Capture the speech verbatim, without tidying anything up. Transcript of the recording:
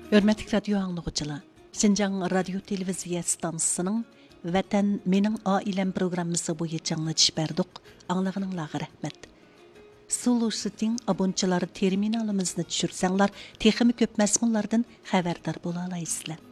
Hörmətli radio anlıqçılar, Şinjan Radio Televiziya stansiyasının Vətən Mening Ailəm proqramısı boyunca anlatış berdik. Anlığınızға rəhmət. Sulusitin abonçıları terminalımızı düşürsənglər, teximi köp məzmunlardan xəbərdar bola alaysızlar.